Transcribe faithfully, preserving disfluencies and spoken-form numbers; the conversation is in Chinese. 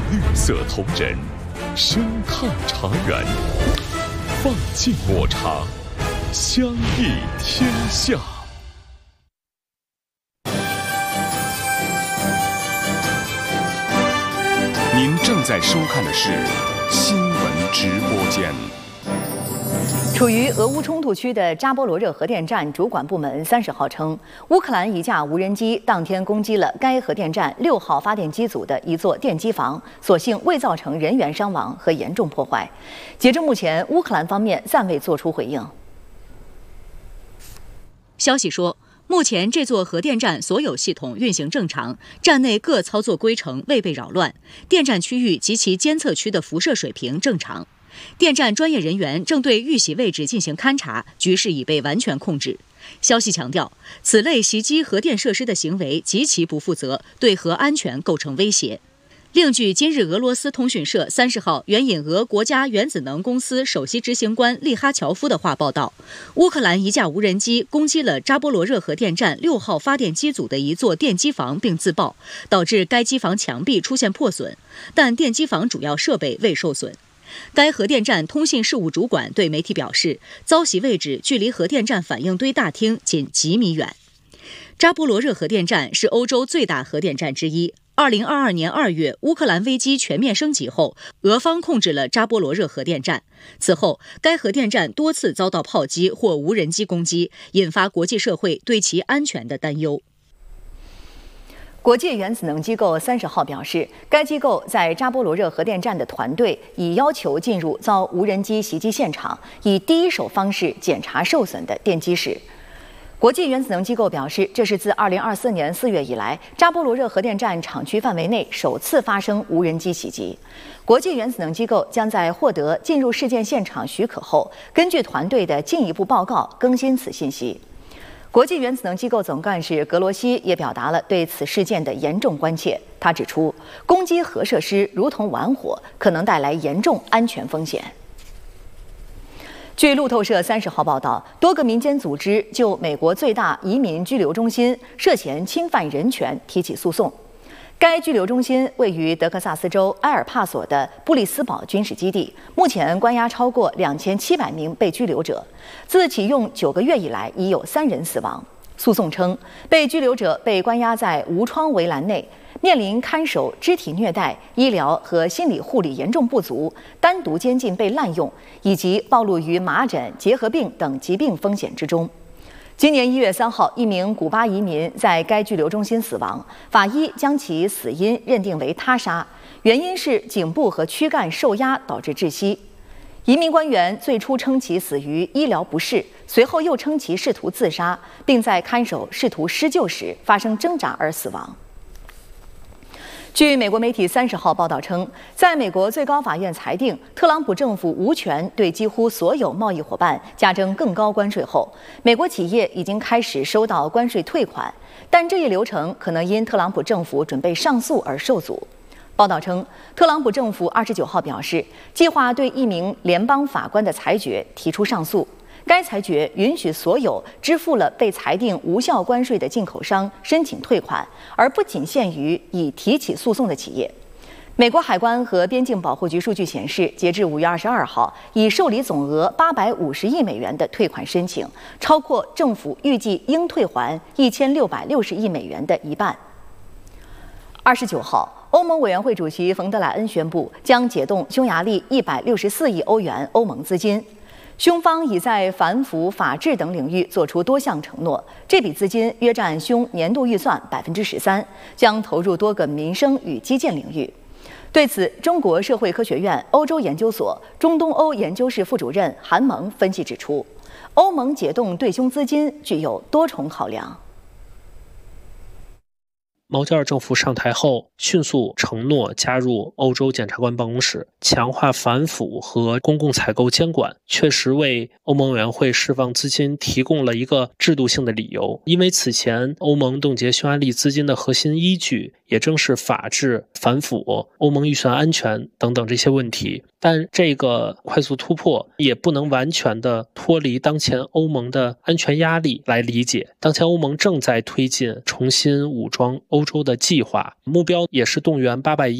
绿色同仁，生态茶园，放进抹茶，香溢天下。您正在收看的是新闻直播间。 处于俄乌冲突区的扎波罗热核电站主管部门三十号称，乌克兰一架无人机当天攻击了该核电站六号发电机组的一座电机房，所幸未造成人员伤亡和严重破坏。截至目前，乌克兰方面暂未作出回应。 消息说，目前这座核电站所有系统运行正常，站内各操作规程未被扰乱，电站区域及其监测区的辐射水平正常。电站专业人员正对遇袭位置进行勘查，局势已被完全控制。消息强调，此类袭击核电设施的行为极其不负责，对核安全构成威胁。另据今日俄罗斯通讯社三十号援引俄国家原子能公司首席执行官利哈乔夫的话报道，乌克兰一架无人机攻击了扎波罗热核电站六号发电机组的一座电机房并自爆，导致该机房墙壁出现破损，但电机房主要设备未受损。该核电站通信事务主管对媒体表示，遭袭位置距离核电站反应堆大厅仅几米远。扎波罗热核电站是欧洲最大核电站之一。二零二二年二月，乌克兰危机全面升级后，俄方控制了扎波罗热核电站。此后，该核电站多次遭到炮击或无人机攻击，引发国际社会对其安全的担忧。 国际原子能机构三十号表示，该机构在扎波罗热核电站的团队已要求进入遭无人机袭击现场，以第一手方式检查受损的电机室。国际原子能机构表示，这是自二零二四年四月以来，扎波罗热核电站厂区范围内首次发生无人机袭击。国际原子能机构将在获得进入事件现场许可后，根据团队的进一步报告更新此信息。国际原子能机构总干事格罗西也表达了对此事件的严重关切。他指出，攻击核设施如同玩火，可能带来严重安全风险。据路透社三十号报道，多个民间组织就美国最大移民拘留中心涉嫌侵犯人权提起诉讼。该拘留中心位于德克萨斯州埃尔帕索的布里斯堡军事基地，目前关押超过两千七百名被拘留者。自启用九个月以来，已有三人死亡。诉讼称，被拘留者被关押在无窗围栏内，面临看守、肢体虐待、医疗和心理护理严重不足、单独监禁被滥用，以及暴露于麻疹、结核病等疾病风险之中。今年一月三号，一名古巴移民在该拘留中心死亡，法医将其死因认定为他杀，原因是颈部和躯干受压导致窒息。移民官员最初称其死于医疗不适，随后又称其试图自杀，并在看守试图施救时发生挣扎而死亡。据美国媒体三十号报道称，在美国最高法院裁定特朗普政府无权对几乎所有贸易伙伴加征更高关税后，美国企业已经开始收到关税退款，但这一流程可能因特朗普政府准备上诉而受阻。报道称，特朗普政府二十九号表示，计划对一名联邦法官的裁决提出上诉。该裁决允许所有支付了被裁定无效关税的进口商申请退款，而不仅限于已提起诉讼的企业。美国海关和边境保护局数据显示，截至五月二十二号，已受理总额八百五十亿美元的退款申请，超过政府预计应退还一千六百六十亿美元的一半。二十九号，欧盟委员会主席冯德莱恩宣布，将解冻匈牙利一百六十四亿欧元欧盟资金。匈方已在反腐、法治等领域做出多项承诺，这笔资金约占匈年度预算百分之十三，将投入多个民生与基建领域。对此，中国社会科学院欧洲研究所中东欧研究室副主任韩萌分析指出，欧盟解冻对匈资金具有多重考量。 毛加尔政府上台后，迅速承诺加入欧洲检察官办公室，强化反腐和公共采购监管，确实为欧盟委员会释放资金提供了一个制度性的理由。因为此前欧盟冻结匈牙利资金的核心依据，也正是法治、反腐、欧盟预算安全等等这些问题。但这个快速突破也不能完全的脱离当前欧盟的安全压力来理解。当前欧盟正在推进重新武装欧洲的计划，目标也是动员八百亿